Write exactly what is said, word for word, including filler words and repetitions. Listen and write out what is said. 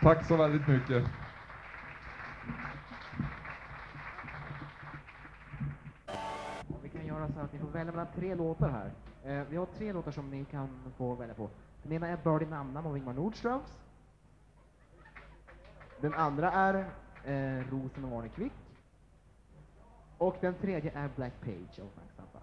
Tack så väldigt mycket. Vi kan göra så att ni får välja mellan tre låtar här. Eh, vi har tre låtar som ni kan få välja på. Den ena är Birdie Namnam av Ingmar Nordströms. Den andra är eh, Rosen av Arne Kvick. Och den tredje är Black Page av Frank Zappa.